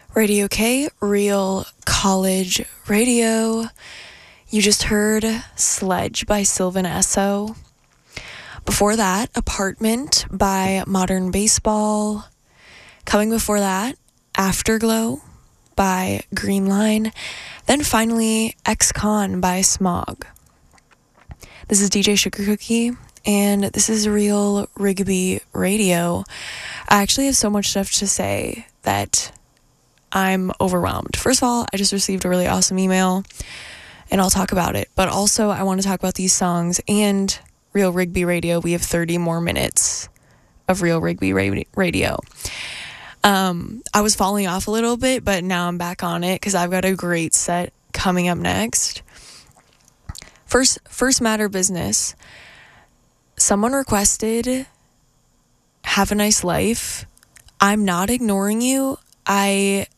Radio K, Real College Radio. You just heard Sledge by Sylvan Esso. Before that, Apartment by Modern Baseball. Coming before that, Afterglow by Green Line. Then finally, Ex-Con by Smog. This is DJ Sugar Cookie, and this is Real Rigby Radio. I actually have so much stuff to say that I'm overwhelmed. First of all, I just received a really awesome email, and I'll talk about it. But also, I want to talk about these songs and Real Rigby Radio. We have 30 more minutes of Real Rigby Radio. I was falling off a little bit, but now I'm back on it because I've got a great set coming up next. First matter of business. Someone requested Have a Nice Life. I'm not ignoring you. I